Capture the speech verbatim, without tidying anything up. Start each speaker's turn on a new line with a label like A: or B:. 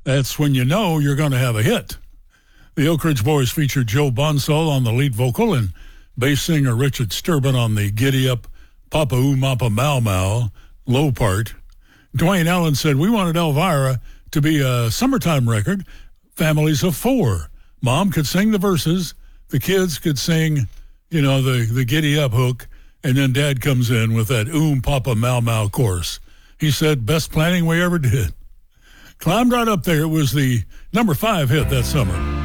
A: that's when you know you're going to have a hit. The Oak Ridge Boys featured Joe Bonsall on the lead vocal and bass singer Richard Sturban on the Giddy Up, Papa Ooh Mapa Mau Mau low part. Dwayne Allen said, we wanted Elvira to be a summertime record, families of four. Mom could sing the verses, the kids could sing, you know, the, the Giddy Up hook, and then Dad comes in with that Oom Papa Mau Mau chorus. He said, best planning we ever did. Climbed right up there. It was the number five hit that summer.